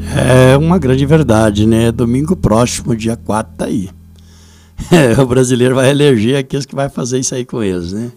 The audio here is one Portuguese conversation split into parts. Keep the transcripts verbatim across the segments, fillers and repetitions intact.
É uma grande verdade, né? Domingo próximo, dia quatro, tá aí. É, o brasileiro vai eleger aqueles que vai fazer isso aí com eles, né?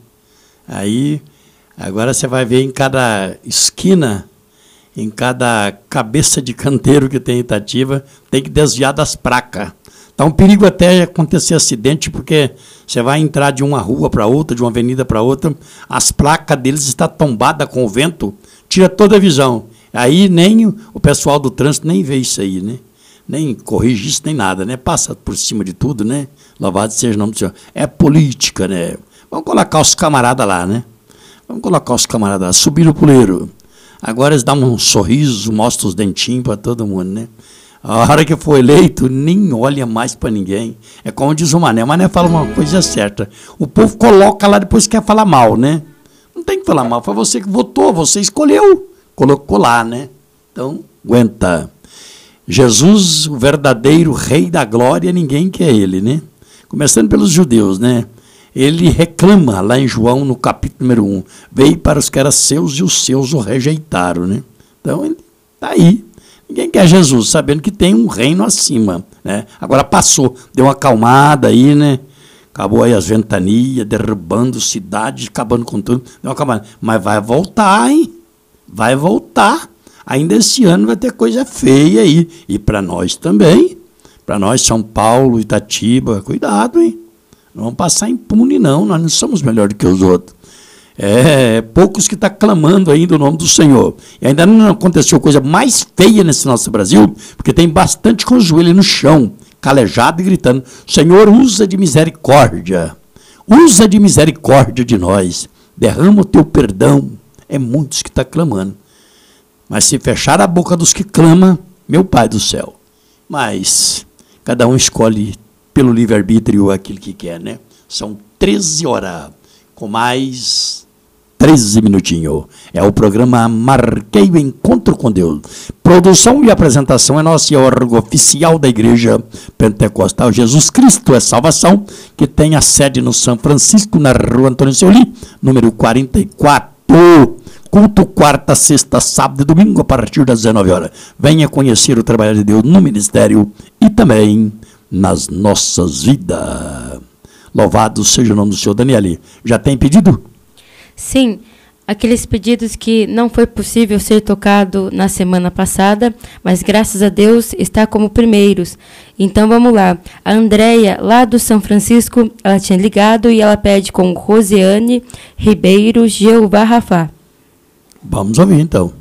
Aí, agora você vai ver em cada esquina, em cada cabeça de canteiro que tem em Itatiba, tem que desviar das placas. Tá um perigo até acontecer acidente, porque você vai entrar de uma rua para outra, de uma avenida para outra, as placas deles estão tombadas com o vento, tira toda a visão. Aí nem o pessoal do trânsito nem vê isso aí, né? Nem corrige isso, nem nada, né? Passa por cima de tudo, né? Louvado seja o nome do Senhor. É política, né? Vamos colocar os camaradas lá, né? Vamos colocar os camaradas lá. Subir o puleiro. Agora eles dão um sorriso, mostram os dentinhos para todo mundo, né? A hora que for eleito, nem olha mais para ninguém. É como diz o Mané. O Mané fala uma coisa certa. O povo coloca lá, depois quer falar mal, né? Não tem que falar mal. Foi você que votou, você escolheu. Colocou lá, né? Então, aguenta. Jesus, o verdadeiro rei da glória, ninguém quer ele, né? Começando pelos judeus, né? Ele reclama lá em João, no capítulo número um. Veio para os que eram seus e os seus o rejeitaram, né? Então, ele está aí. Ninguém quer Jesus, sabendo que tem um reino acima, né? Agora passou, deu uma acalmada aí, né? Acabou aí as ventanias, derrubando cidades, acabando com tudo. Deu uma acalmada. Mas vai voltar, hein? Vai voltar. Ainda esse ano vai ter coisa feia aí. E para nós também. Para nós, São Paulo, Itatiba, cuidado, hein? Não vamos passar impune, não. Nós não somos melhores que os outros. É, poucos que estão clamando ainda o nome do Senhor. E ainda não aconteceu coisa mais feia nesse nosso Brasil, porque tem bastante com o joelho no chão, calejado e gritando, Senhor, usa de misericórdia. Usa de misericórdia de nós. Derrama o teu perdão. É muitos que estão clamando. Mas se fechar a boca dos que clamam, meu Pai do céu. Mas cada um escolhe pelo livre-arbítrio aquilo que quer, né? São treze horas, com mais treze minutinhos. É o programa Marquei o Encontro com Deus. Produção e apresentação é nosso órgão oficial da Igreja Pentecostal Jesus Cristo é Salvação, que tem a sede no São Francisco, na rua Antônio Seuli, número quarenta e quatro. Culto quarta, sexta, sábado e domingo, a partir das dezenove horas. Venha conhecer o trabalho de Deus no ministério e também nas nossas vidas. Louvado seja o nome do Senhor. Daniele, já tem pedido? Sim, aqueles pedidos que não foi possível ser tocado na semana passada, mas graças a Deus está como primeiros. Então vamos lá. A Andréia, lá do São Francisco, ela tinha ligado e ela pede com Rosiane Ribeiro Jeová Rafá. Vamos ouvir então.